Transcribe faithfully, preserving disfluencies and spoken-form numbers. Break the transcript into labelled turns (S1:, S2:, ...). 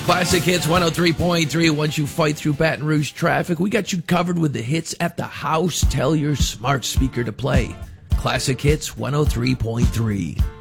S1: Classic Hits one oh three point three. Once you fight through Baton Rouge traffic, we got you covered with the hits at the house. Tell your smart speaker to play Classic Hits one oh three point three.